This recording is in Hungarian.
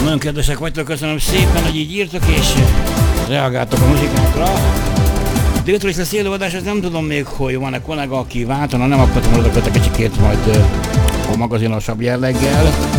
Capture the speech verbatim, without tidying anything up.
Nagyon kedvesek vagytok, köszönöm szépen, hogy így írtok és reagáltok a muzsikánkra. Délután is lesz élőadás, ez nem tudom még, hogy van-e kollega, aki váltana, nem akartam oda kötek egy kicsikét majd a magazinosabb jelleggel.